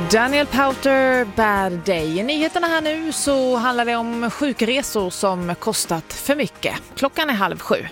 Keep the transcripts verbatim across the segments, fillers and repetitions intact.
Daniel Powter, Bad Day. I nyheterna här nu så handlar det om sjukresor som kostat för mycket. Klockan är halv sju.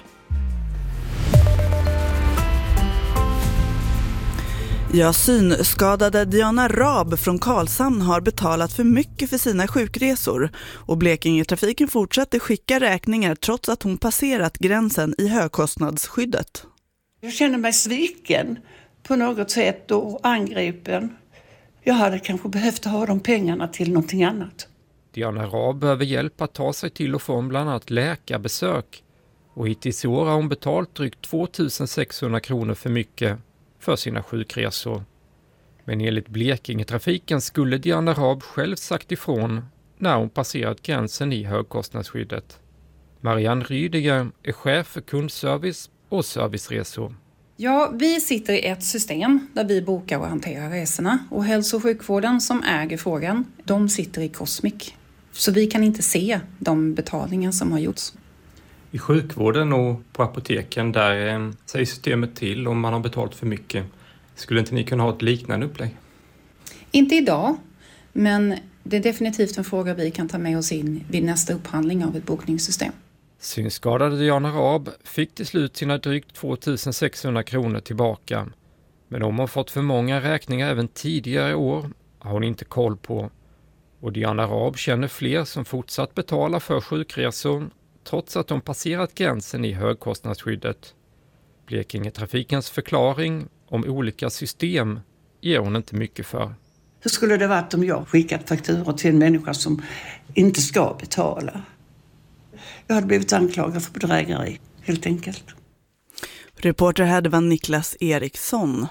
Ja, synskadade Diana Raab från Karlshamn har betalat för mycket för sina sjukresor och Blekinge-trafiken fortsätter skicka räkningar trots att hon passerat gränsen i högkostnadsskyddet. Jag känner mig sviken på något sätt och angripen. Jag hade kanske behövt ha de pengarna till någonting annat. Diana Raab behöver hjälp att ta sig till och från bland annat läkarbesök. Och hittills i år har hon betalt drygt två tusen sexhundra kronor för mycket för sina sjukresor. Men enligt Blekinge-trafiken skulle Diana Raab själv sagt ifrån när hon passerat gränsen i högkostnadsskyddet. Marianne Rydiger är chef för kundservice och serviceresor. Ja, vi sitter i ett system där vi bokar och hanterar resorna. Och hälso- och sjukvården som äger frågan, de sitter i Cosmic. Så vi kan inte se de betalningar som har gjorts. I sjukvården och på apoteken där eh, säger systemet till om man har betalt för mycket. Skulle inte ni kunna ha ett liknande upplägg? Inte idag, men det är definitivt en fråga vi kan ta med oss in vid nästa upphandling av ett bokningssystem. Synskadade Diana Raab fick till slut sina drygt två tusen sexhundra kronor tillbaka. Men om hon fått för många räkningar även tidigare år har hon inte koll på. Och Diana Raab känner fler som fortsatt betala för sjukresor trots att de passerat gränsen i högkostnadsskyddet. Blekinge-trafikens förklaring om olika system ger hon inte mycket för. Hur skulle det varit om jag skickat fakturor till en människa som inte ska betala? Jag hade blivit anklagad för bedrägeri, helt enkelt. Reporter här var Niklas Eriksson.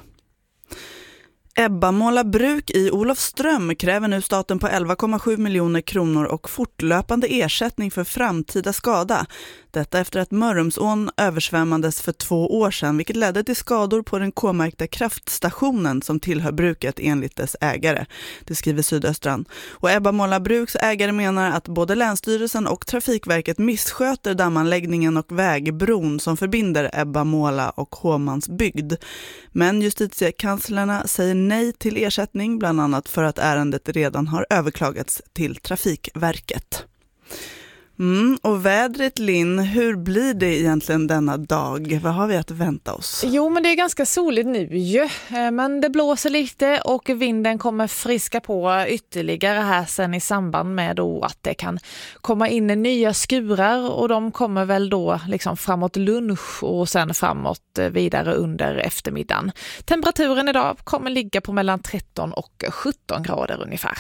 Ebbamåla bruk i Olofström kräver nu staten på elva komma sju miljoner kronor och fortlöpande ersättning för framtida skada. Detta efter att Mörrumsån översvämmades för två år sedan, vilket ledde till skador på den K-märkta kraftstationen som tillhör bruket enligt dess ägare. Det skriver Sydöstran. Och Ebbamåla bruks ägare menar att både Länsstyrelsen och Trafikverket missköter dammanläggningen och vägbron som förbinder Ebbamåla och Håmansbygd. Men justitiekanslerna säger nej till ersättning, bland annat för att ärendet redan har överklagats till Trafikverket. Mm, och vädret, Linn, hur blir det egentligen denna dag? Vad har vi att vänta oss? Jo, men det är ganska soligt nu ju. Men det blåser lite och vinden kommer friska på ytterligare här sen i samband med då att det kan komma in nya skurar och de kommer väl då liksom framåt lunch och sen framåt vidare under eftermiddagen. Temperaturen idag kommer ligga på mellan tretton och sjutton grader ungefär.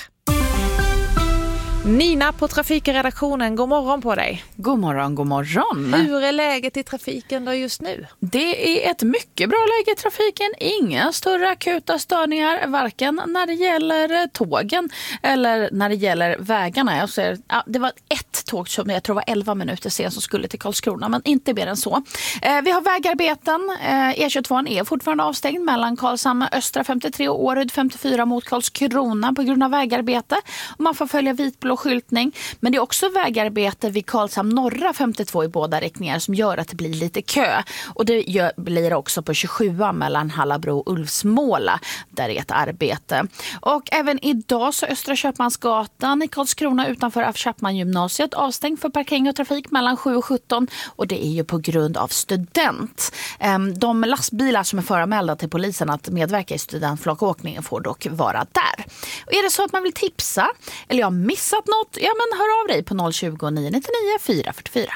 Nina på trafikredaktionen, god morgon på dig. God morgon, god morgon. Hur är läget i trafiken då just nu? Det är ett mycket bra läge i trafiken. Inga större akuta störningar, varken när det gäller tågen eller när det gäller vägarna. Jag ser, ja, det var ett tåg som jag tror var elva minuter sen som skulle till Karlskrona, men inte mer än så. Eh, vi har vägarbeten. Eh, E tjugotvå är fortfarande avstängd mellan Karlshamn Östra femtiotre och Århud femtiofyra mot Karlskrona på grund av vägarbete. Och man får följa vitblå skyltning, men det är också vägarbete vid Karlshamn norra femtiotvå i båda riktningar som gör att det blir lite kö. Och det gör, blir också på tjugosju mellan Hallabro och Ulfsmåla där är ett arbete. Och även idag så Östra Köpmansgatan i Karlskrona utanför Af Chapman-gymnasiet avstängd för parkering och trafik mellan sju och sjutton och det är ju på grund av student. De lastbilar som är föranmälda till polisen att medverka i studentflakåkningen får dock vara där. Och är det så att man vill tipsa eller jag har missat något, ja men hör av dig på noll tjugo, nio nittionio, fyra fyrtiofyra.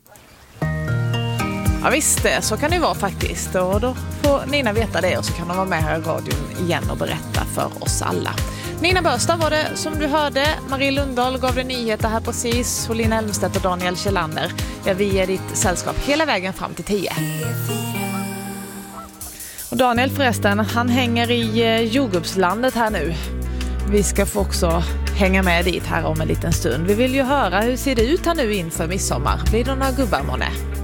Ja visst, så kan det vara faktiskt. Och då får Nina veta det och så kan de vara med här i radion igen och berätta för oss alla. Nina Börstad var det som du hörde. Marie Lundahl gav dig nyheter här precis. Och Lina Elmstedt och Daniel Kjellander. Ja, vi är ditt sällskap hela vägen fram till tio. Och Daniel förresten, han hänger i jordgubbslandet här nu. Vi ska få också hänga med dit här om en liten stund. Vi vill ju höra hur ser det ut här nu inför midsommar. Blir det några gubbar, månne?